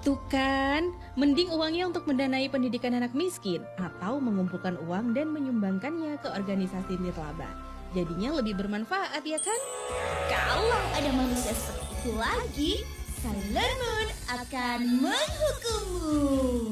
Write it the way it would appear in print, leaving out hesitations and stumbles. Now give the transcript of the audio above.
Tuh kan, mending uangnya untuk mendanai pendidikan anak miskin atau mengumpulkan uang dan menyumbangkannya ke organisasi nirlaba. Jadinya lebih bermanfaat ya kan? Kalau ada manusia seperti itu lagi, Sailor Moon akan menghukummu.